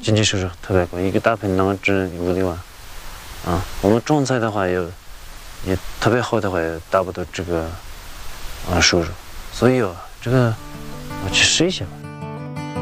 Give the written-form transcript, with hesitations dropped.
经济收入特别高，一个大盆能值5、6万。我们种菜的话也特别好的话也达不到这个收入，所以这个我去试一下吧。